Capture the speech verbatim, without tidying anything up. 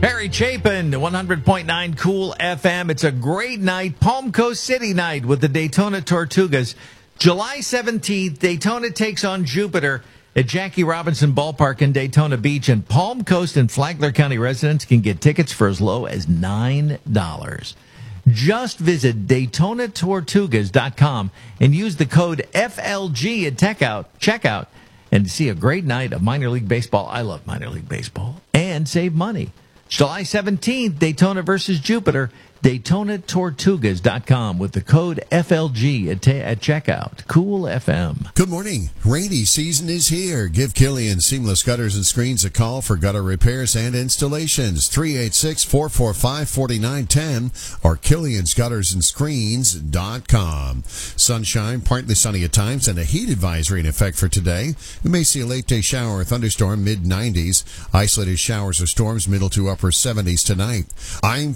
Harry Chapin, one hundred point nine Cool F M. It's a great night, Palm Coast City night with the Daytona Tortugas. July seventeenth, Daytona takes on Jupiter at Jackie Robinson Ballpark in Daytona Beach, and Palm Coast and Flagler County residents can get tickets for as low as nine dollars. Just visit Daytona Tortugas dot com and use the code F L G at checkout, checkout and see a great night of minor league baseball. I love minor league baseball. And save money. July seventeenth, Daytona versus Jupiter, Daytona Tortugas dot com with the code F L G at, ta- at checkout. Cool F M. Good morning. Rainy season is here. Give Killian Seamless Gutters and Screens a call for gutter repairs and installations. three eight six, four four five, four nine one zero or Killians Gutters and Screens dot com. Sunshine, partly sunny at times, and a heat advisory in effect for today. We may see a late day shower or thunderstorm, mid nineties. Isolated showers or storms, middle to upper seventies tonight. I'm